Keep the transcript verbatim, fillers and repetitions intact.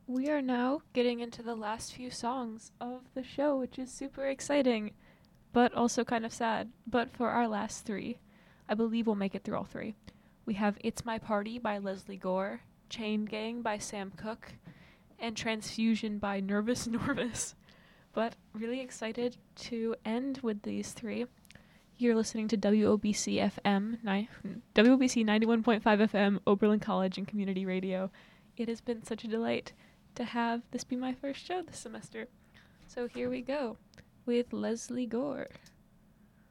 We are now getting into the last few songs of the show, which is super exciting, but also kind of sad. But for our last three, I believe we'll make it through all three. We have It's My Party by Leslie Gore, Chain Gang by Sam Cooke, and Transfusion by Nervous Norvus. But really excited to end with these three. You're listening to W O B C F M, ni- W O B C ninety-one point five F M, Oberlin College and Community Radio. It has been such a delight to have this be my first show this semester. So here we go with Leslie Gore.